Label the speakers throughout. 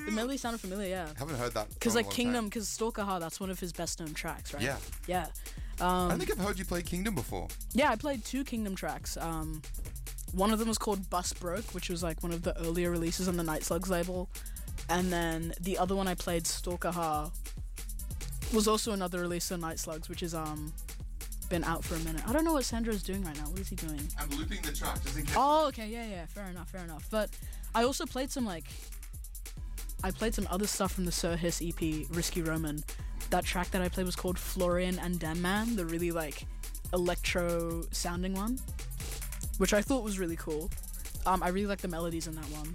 Speaker 1: The melody sounded familiar, yeah.
Speaker 2: I haven't heard that.
Speaker 1: Because like Kingdom, because Stalker Heart, that's one of his best known tracks, right?
Speaker 2: Yeah.
Speaker 1: Yeah.
Speaker 2: I don't think I've heard you play Kingdom before.
Speaker 1: Yeah, I played 2 Kingdom tracks. One of them was called Bus Broke, which was like one of the earlier releases on the Night Slugs label. And then the other one I played, Stalker Heart, was also another release on Night Slugs, which is been out for a minute. I don't know what Sandro's doing right now. What is he doing?
Speaker 2: I'm looping the track just in case.
Speaker 1: Oh, okay, yeah, fair enough. But I also played some other stuff from the Sir Hiss EP, Risky Roman. That track that I played was called Florian and Damman, the really like electro sounding one, which I thought was really cool. I really like the melodies in that one.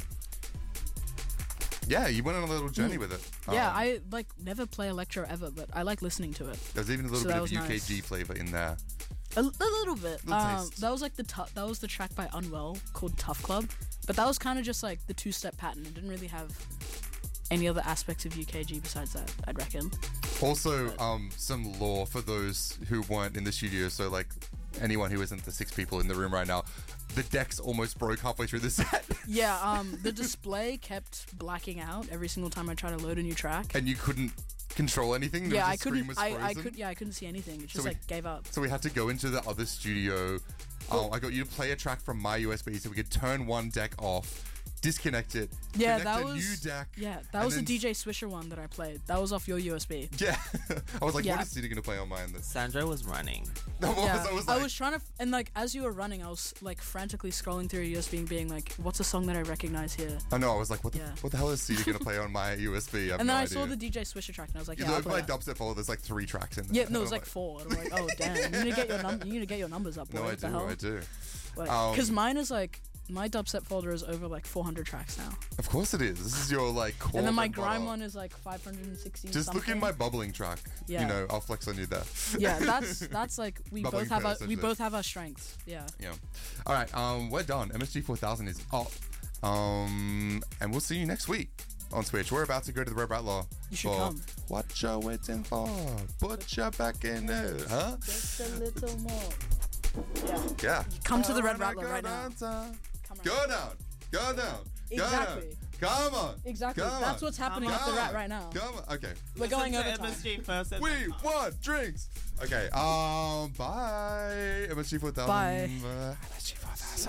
Speaker 2: Yeah, you went on a little journey with it.
Speaker 1: Yeah, I like never play electro ever, but I like listening to it.
Speaker 2: There's even a little bit of UKG flavor in there.
Speaker 1: A little bit.
Speaker 2: Taste.
Speaker 1: That was like that was the track by Unwell called Tough Club, but that was kind of just like the 2-step pattern. It didn't really have any other aspects of UKG besides that, I'd reckon.
Speaker 2: Also, some lore for those who weren't in the studio. So like anyone who isn't the 6 people in the room right now, the decks almost broke halfway through the set.
Speaker 1: Yeah, the display kept blacking out every single time I tried to load a new track.
Speaker 2: And you couldn't control anything?
Speaker 1: Yeah, I couldn't. I couldn't see anything. It just gave up.
Speaker 2: So we had to go into the other studio. I got you to play a track from my USB so we could turn one deck off, disconnect it, connect a new deck.
Speaker 1: Yeah, that was the DJ Swisher one that I played. That was off your USB.
Speaker 2: Yeah. I was like, what is Cedar going to play on mine?
Speaker 3: Sandro was running.
Speaker 1: I was trying to, and like as you were running, I was like frantically scrolling through your USB and being like, what's a song that I recognize here?
Speaker 2: I know, I was like, what the hell is Cedar going to play on my USB?
Speaker 1: And then I saw the DJ Swisher track and I was like,
Speaker 2: you look at my dubstep folder, there's like 3 tracks in there.
Speaker 1: Yeah, no, it was like 4. And I'm like, oh damn, you need to get your numbers up.
Speaker 2: No, I do.
Speaker 1: Because mine is like, my dubstep folder is over like 400 tracks now.
Speaker 2: Of course it is. This is your like core.
Speaker 1: And then my grime one is like 560.
Speaker 2: Just
Speaker 1: something.
Speaker 2: look in my bubbling track. Yeah. You know, I'll flex on you there.
Speaker 1: Yeah, that's like we both have our strengths. Yeah.
Speaker 2: Yeah. All right. We're done. MSG 4000 is up. And we'll see you next week on Twitch. We're about to go to the Red Rat Law.
Speaker 1: You should come.
Speaker 2: What you waiting for? Put your back in there, huh?
Speaker 1: Just a little more.
Speaker 2: Yeah.
Speaker 1: Come to the Red Rat Law right now.
Speaker 2: Go down.
Speaker 1: Exactly.
Speaker 2: Come on.
Speaker 1: Exactly. That's what's happening at the Rat right now.
Speaker 2: Come on. Okay.
Speaker 1: We're going over
Speaker 3: MSG first.
Speaker 2: We want drinks. Okay. Bye. MSG 4000.
Speaker 1: Bye.
Speaker 2: MSG 4000.